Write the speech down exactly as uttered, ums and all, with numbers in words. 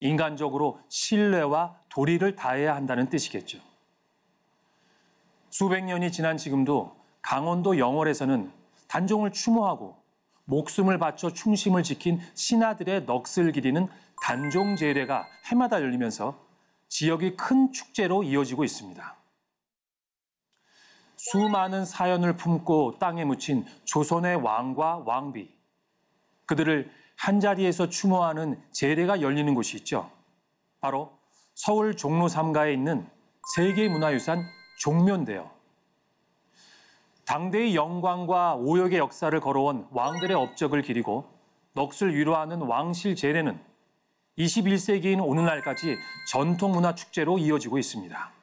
인간적으로 신뢰와 도리를 다해야 한다는 뜻이겠죠. 수백 년이 지난 지금도 강원도 영월에서는 단종을 추모하고 목숨을 바쳐 충심을 지킨 신하들의 넋을 기리는 단종 제례가 해마다 열리면서 지역이 큰 축제로 이어지고 있습니다. 수많은 사연을 품고 땅에 묻힌 조선의 왕과 왕비, 그들을 한자리에서 추모하는 제례가 열리는 곳이 있죠. 바로 서울 종로 삼가에 있는 세계문화유산 종묘인데요. 당대의 영광과 오역의 역사를 걸어온 왕들의 업적을 기리고 넋을 위로하는 왕실 제례는 이십일 세기인 오늘날까지 전통문화 축제로 이어지고 있습니다.